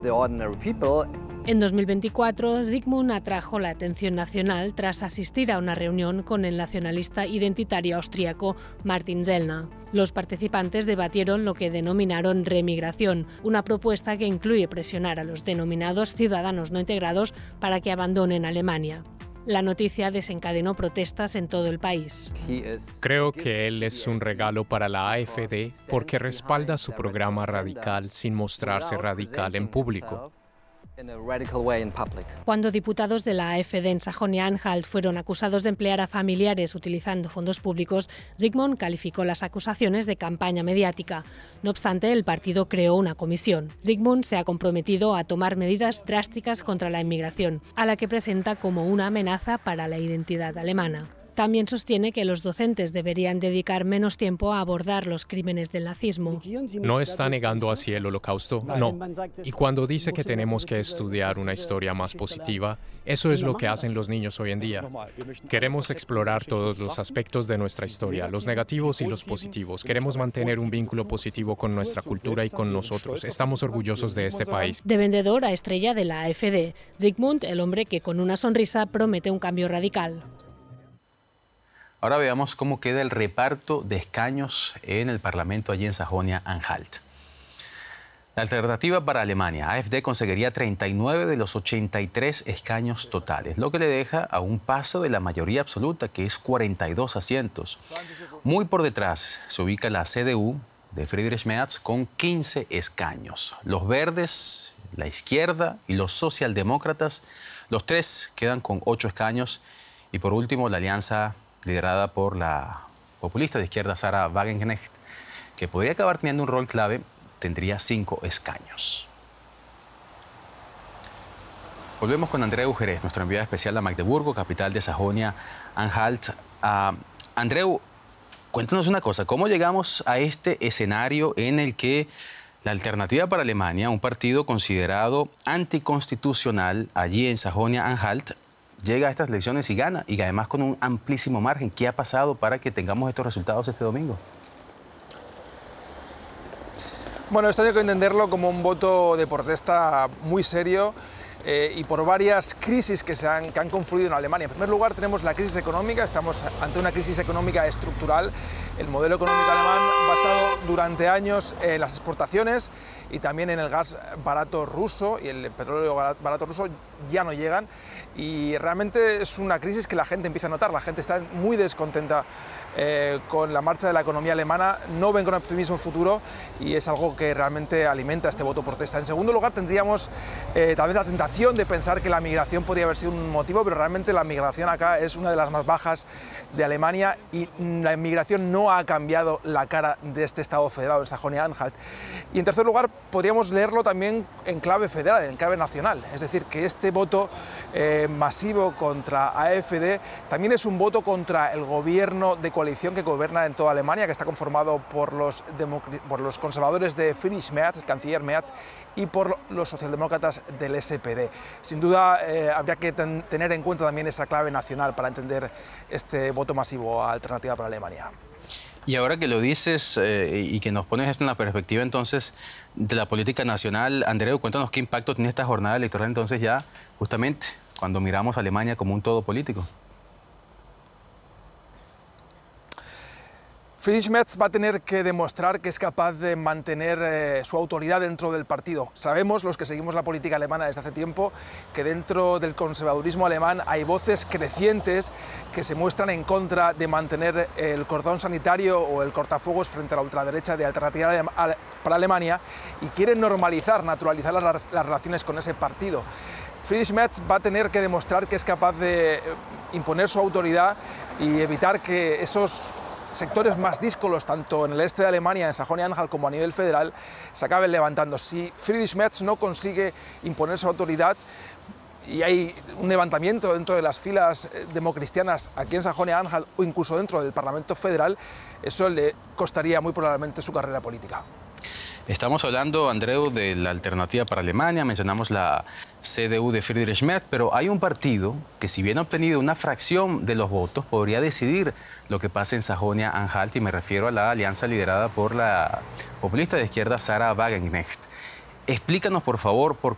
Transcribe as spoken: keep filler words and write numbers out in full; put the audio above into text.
En dos mil veinticuatro, Sigmund atrajo la atención nacional tras asistir a una reunión con el nacionalista identitario austríaco Martin Sellner. Los participantes debatieron lo que denominaron remigración, una propuesta que incluye presionar a los denominados ciudadanos no integrados para que abandonen Alemania. La noticia desencadenó protestas en todo el país. Creo que él es un regalo para la AfD porque respalda su programa radical sin mostrarse radical en público. Cuando diputados de la AfD en Sajonia-Anhalt fueron acusados de emplear a familiares utilizando fondos públicos, Sigmund calificó las acusaciones de campaña mediática. No obstante, el partido creó una comisión. Sigmund se ha comprometido a tomar medidas drásticas contra la inmigración, a la que presenta como una amenaza para la identidad alemana. También sostiene que los docentes deberían dedicar menos tiempo a abordar los crímenes del nazismo. No está negando así el Holocausto, no. Y cuando dice que tenemos que estudiar una historia más positiva, eso es lo que hacen los niños hoy en día. Queremos explorar todos los aspectos de nuestra historia, los negativos y los positivos. Queremos mantener un vínculo positivo con nuestra cultura y con nosotros. Estamos orgullosos de este país. De vendedor a estrella de la AfD, Sigmund, el hombre que con una sonrisa promete un cambio radical. Ahora veamos cómo queda el reparto de escaños en el Parlamento allí en Sajonia-Anhalt. La alternativa para Alemania, AfD, conseguiría treinta y nueve de los ochenta y tres escaños totales, lo que le deja a un paso de la mayoría absoluta, que es cuarenta y dos asientos. Muy por detrás se ubica la C D U de Friedrich Merz con quince escaños. Los verdes, la izquierda y los socialdemócratas, los tres quedan con ocho escaños. Y por último, la alianza liderada por la populista de izquierda Sarah Wagenknecht, que podría acabar teniendo un rol clave, tendría cinco escaños. Volvemos con Andreu Jerez, nuestro enviado especial a Magdeburgo, capital de Sajonia-Anhalt. Uh, Andreu, cuéntanos una cosa, ¿cómo llegamos a este escenario en el que la Alternativa para Alemania, un partido considerado anticonstitucional allí en Sajonia-Anhalt, llega a estas elecciones y gana, y además con un amplísimo margen? ¿Qué ha pasado para que tengamos estos resultados este domingo? Bueno, esto hay que entenderlo como un voto de protesta muy serio eh, y por varias crisis que, se han, que han confluido en Alemania. En primer lugar, tenemos la crisis económica, estamos ante una crisis económica estructural. El modelo económico alemán basado durante años en las exportaciones y también en el gas barato ruso y el petróleo barato ruso ya no llegan, y realmente es una crisis que la gente empieza a notar. La gente está muy descontenta eh, con la marcha de la economía alemana, no ven con optimismo el futuro y es algo que realmente alimenta este voto protesta. En segundo lugar, tendríamos eh, tal vez la tentación de pensar que la migración podría haber sido un motivo, pero realmente la migración acá es una de las más bajas de Alemania y la inmigración no ha cambiado la cara de este Estado federado en Sajonia-Anhalt. Y en tercer lugar, podríamos leerlo también en clave federal, en clave nacional, es decir, que este voto eh, masivo contra AfD también es un voto contra el gobierno de coalición que gobierna en toda Alemania, que está conformado por los, por los conservadores de Friedrich Merz, el canciller Merz, y por los socialdemócratas del S P D. Sin duda, eh, habría que ten, tener en cuenta también esa clave nacional para entender este voto masivo a Alternativa para Alemania. Y ahora que lo dices eh, y que nos pones esto en la perspectiva entonces de la política nacional, Andreu, cuéntanos qué impacto tiene esta jornada electoral entonces ya justamente cuando miramos a Alemania como un todo político. Friedrich Merz va a tener que demostrar que es capaz de mantener eh, su autoridad dentro del partido. Sabemos, los que seguimos la política alemana desde hace tiempo, que dentro del conservadurismo alemán hay voces crecientes que se muestran en contra de mantener el cordón sanitario o el cortafuegos frente a la ultraderecha de Alternativa para Alemania y quieren normalizar, naturalizar las, las relaciones con ese partido. Friedrich Merz va a tener que demostrar que es capaz de imponer su autoridad y evitar que esos sectores más díscolos, tanto en el este de Alemania, en Sajonia-Anhalt, como a nivel federal, se acaben levantando. Si Friedrich Merz no consigue imponer su autoridad y hay un levantamiento dentro de las filas democristianas aquí en Sajonia-Anhalt o incluso dentro del Parlamento Federal, eso le costaría muy probablemente su carrera política. Estamos hablando, Andreu, de la Alternativa para Alemania, mencionamos la C D U de Friedrich Merz, pero hay un partido que, si bien ha obtenido una fracción de los votos, podría decidir lo que pasa en Sajonia-Anhalt, y me refiero a la alianza liderada por la populista de izquierda Sarah Wagenknecht. Explícanos, por favor, por